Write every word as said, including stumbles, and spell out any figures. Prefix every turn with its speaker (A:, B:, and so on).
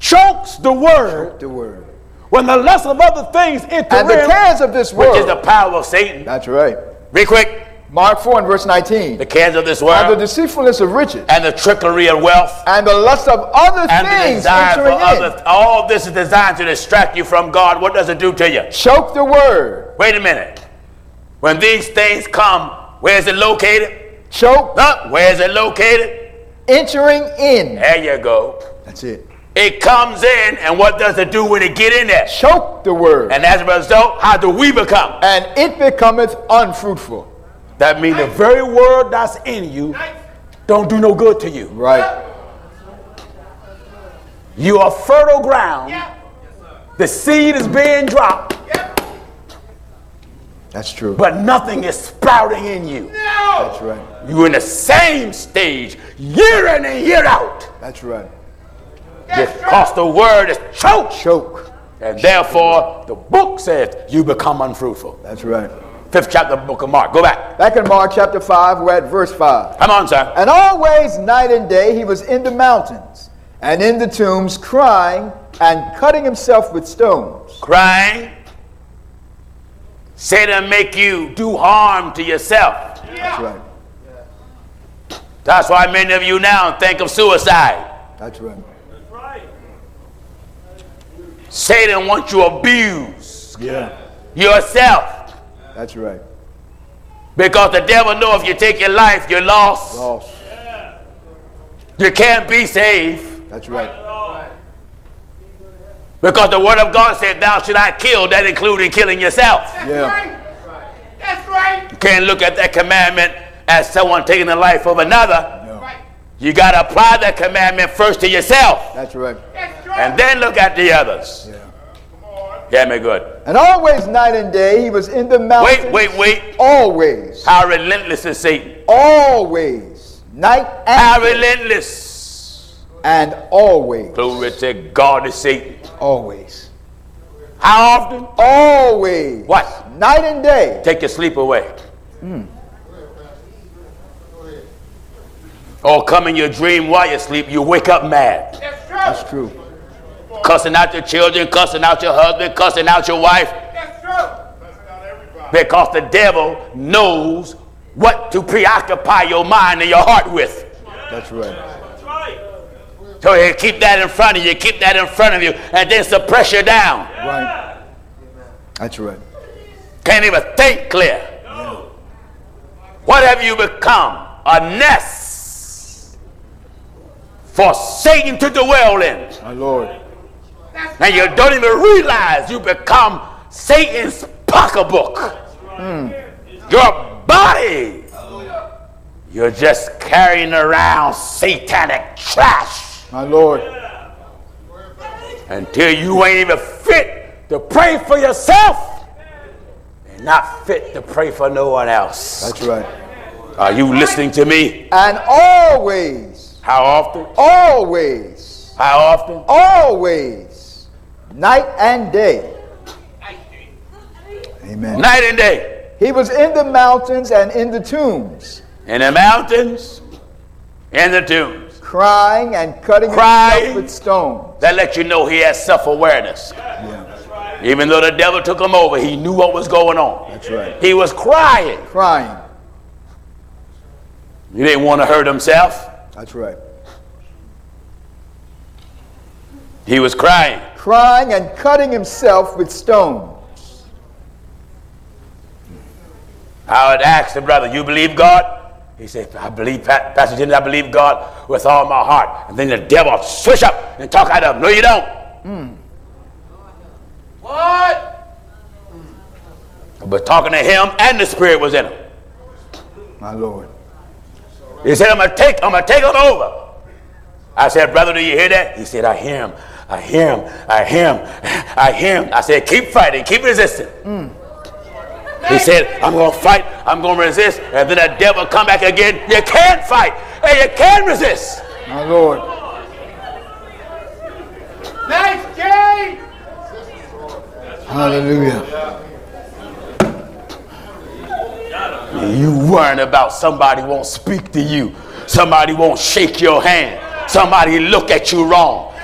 A: chokes the word.
B: Choke the word.
A: When the lust of other things enter
B: And the
A: in,
B: cares of this world.
C: Which is the power of Satan.
B: That's right.
C: Real quick.
B: Mark four and verse nineteen.
C: The cares of this
B: And the
C: world.
B: deceitfulness of riches.
C: And the trickery of wealth.
B: And the lust of other
C: And the
B: things
C: desire for
B: entering in.
C: other. All this is designed to distract you from God. What does it do to you?
B: Choke the word.
C: Wait a minute. When these things come, where is it located?
B: Choke.
C: Huh? Where is it located?
B: Entering in.
C: There you go.
B: That's it.
C: It comes in, and what does it do when it get in there?
B: Choke the word.
C: And as a result, how do we become?
B: And it becometh unfruitful.
C: That means
A: the very word that's in you don't do no good to you.
B: Right.
A: You are fertile ground. The seed is being dropped,
B: That's true.
A: but nothing is sprouting in you.
B: That's right.
C: you're in the same stage, year in and year out.
B: That's right.
C: Because the word is choked.
B: Choke.
C: And therefore, the book says you become unfruitful.
B: That's right.
C: Fifth chapter of the book of Mark. Go back.
B: Back in Mark chapter five, we're at verse five.
C: Come on, sir.
B: And always night and day he was in the mountains and in the tombs, crying and cutting himself with stones.
C: Crying. Satan make you do harm to yourself.
B: That's right.
C: That's why many of you now think of suicide.
B: That's right.
C: Satan wants you to abuse
B: Yeah.
C: yourself.
B: That's right.
C: Because the devil knows if you take your life, you're lost.
B: Lost.
C: You can't be saved.
B: That's right.
C: Because the word of God said, thou shalt not kill. That including killing yourself.
B: Yeah.
D: That's right.
C: You can't look at that commandment as someone taking the life of another.
B: No.
C: You got to apply that commandment first to yourself.
B: That's right.
D: That's right.
C: And then look at the others.
B: Yeah.
C: Hear me good.
B: And always night and day he was in the mountains.
C: Wait, wait, wait.
B: Always.
C: How relentless is Satan?
B: Always. Night and
C: How
B: day.
C: relentless.
B: And always.
C: Glory to God is Satan.
B: Always.
C: How often?
B: Always.
C: What?
B: Night and day.
C: Take your sleep away. Or come in your dream while you sleep, you wake up mad.
D: That's true.
B: That's true.
C: Cussing out your children, cussing out your husband, cussing out your wife.
D: That's true.
C: Because the devil knows what to preoccupy your mind and your heart with.
B: That's right.
C: So you keep that in front of you, keep that in front of you, and then suppress you down.
B: Right. That's right.
C: Can't even think clear. What have you become? A nest for Satan to dwell in.
B: My Lord.
C: And you don't even realize you become Satan's pocketbook. Your body. You're just carrying around satanic trash.
B: My Lord.
C: Until you ain't even fit to pray for yourself and not fit to pray for no one else.
B: That's right.
C: Are you listening to me?
B: And always.
C: How often?
B: Always.
C: How often?
B: Always. Night and day. Amen.
C: Night and day.
B: He was in the mountains and in the tombs,
C: In the mountains, in the tombs.
B: crying and cutting
C: Crying.
B: himself with stones.
C: That lets you know he has self-awareness.
B: Yeah.
C: Even though the devil took him over, he knew what was going on.
B: That's right.
C: He was crying.
B: Crying.
C: He didn't want to hurt himself.
B: That's right.
C: He was crying.
B: Crying and cutting himself with stones.
C: I would ask the brother, you believe God? He said, I believe, Pastor Jimmy, I believe God with all my heart. And then the devil switch up and talk out of him. No, you don't.
B: Mm.
D: What?
C: But talking to him and the spirit was in him.
B: My Lord.
C: He said, I'm going to take, I'm going to take him over. I said, brother, do you hear that? He said, I hear him. I hear him. I hear him. I hear him. I said, keep fighting. Keep resisting. Mm. He said, I'm going to fight. I'm going to resist. And then the devil come back again. You can't fight. And you can't resist.
B: My Lord.
D: Nice game.
B: Hallelujah.
C: You worrying about somebody won't speak to you. Somebody won't shake your hand. Somebody look at you wrong.